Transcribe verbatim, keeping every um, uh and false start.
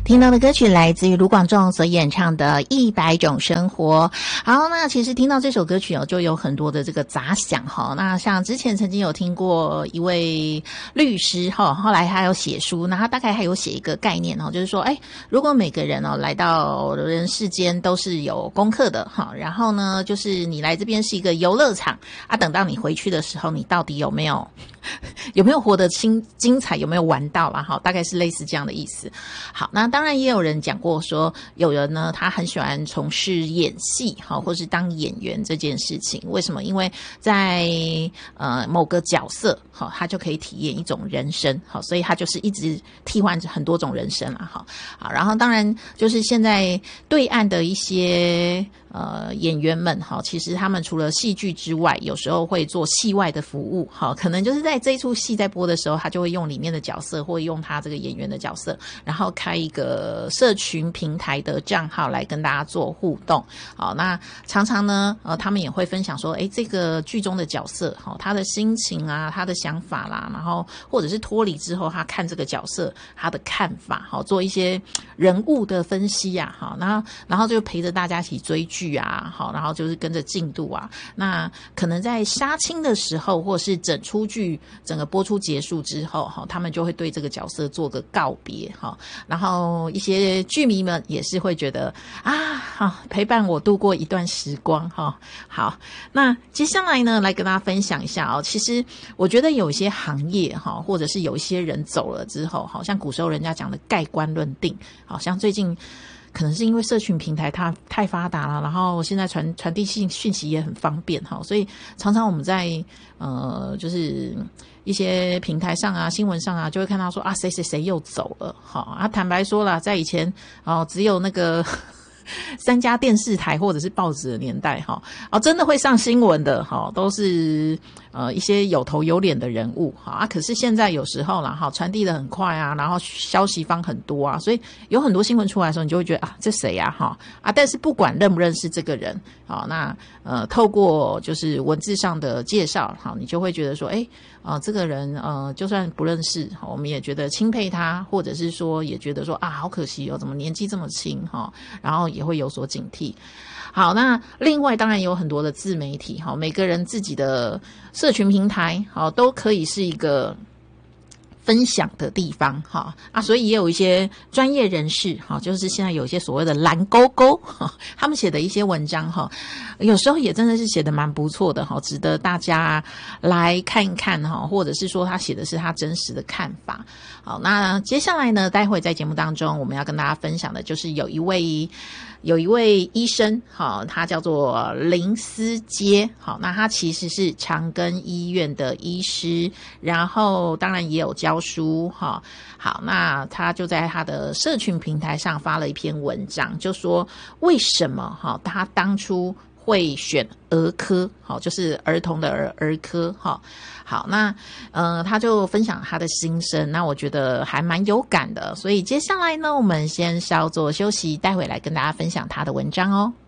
听到的歌曲来自于卢广仲所演唱的一百种生活。好，那其实听到这首歌曲哦，就有很多的这个杂想哈。那像之前曾经有听过一位律师哈，后来他有写书，那他大概还有写一个概念哦，就是说，哎，如果每个人哦来到人世间都是有功课的哈，然后呢，就是你来这边是一个游乐场啊，等到你回去的时候，你到底有没有有没有活得精精彩，有没有玩到啦？哈，大概是类似这样的意思。好，那当然也有人讲过说，有人呢他很喜欢从事演戏，哈，或是当演员这件事情。为什么？因为在呃某个角色，哈，他就可以体验一种人生，好，所以他就是一直替换很多种人生啦，哈。好，然后当然就是现在对岸的一些呃演员们，哈，其实他们除了戏剧之外，有时候会做戏外的服务，好，可能就是在这一出戏在播的时候，他就会用里面的角色，或用他这个演员的角色，然后开一个社群平台的账号来跟大家做互动。好，那常常呢，呃，他们也会分享说，诶，这个剧中的角色，好，他的心情啊，他的想法啦，然后或者是脱离之后，他看这个角色他的看法，好，做一些人物的分析啊，好，然后然后就陪着大家一起追剧啊，好，然后就是跟着进度啊。那可能在杀青的时候，或是整出剧整个播出结束之后，哈，他们就会对这个角色做个告别，哈，然后一些剧迷们也是会觉得啊，好，陪伴我度过一段时光，哈。好，那接下来呢，来跟大家分享一下哦。其实我觉得有一些行业哈，或者是有一些人走了之后，好像古时候人家讲的盖棺论定，好像最近可能是因为社群平台它太发达了，然后现在传传递信讯息也很方便哈，所以常常我们在呃就是一些平台上啊、新闻上啊，就会看到说啊谁谁谁又走了，好啊，坦白说啦，在以前哦只有那个三家电视台或者是报纸的年代哈，哦真的会上新闻的哈，都是呃一些有头有脸的人物哈啊，可是现在有时候啦哈，传递的很快啊，然后消息方很多啊，所以有很多新闻出来的时候，你就会觉得啊这谁呀哈啊，但是不管认不认识这个人，好那呃透过就是文字上的介绍，好你就会觉得说，哎啊、呃、这个人呃就算不认识，我们也觉得钦佩他，或者是说也觉得说啊好可惜哦，怎么年纪这么轻哈，然后也会有所警惕。好，那另外当然有很多的自媒体，好，每个人自己的社群平台，好，都可以是一个分享的地方，哈啊，所以也有一些专业人士，哈，就是现在有一些所谓的蓝勾勾，哈，他们写的一些文章，哈，有时候也真的是写得蛮不错的，哈，值得大家来看一看，哈，或者是说他写的是他真实的看法。好，那接下来呢，待会在节目当中我们要跟大家分享的就是有一位有一位医生，好，他叫做林思杰，好，那他其实是长庚医院的医师，然后当然也有教书，好，好，那他就在他的社群平台上发了一篇文章，就说为什么哈他当初会选儿科，好，就是儿童的儿儿科，好，好，那呃他就分享他的心声，那我觉得还蛮有感的，所以接下来呢，我们先稍作休息，待会来跟大家分享他的文章哦。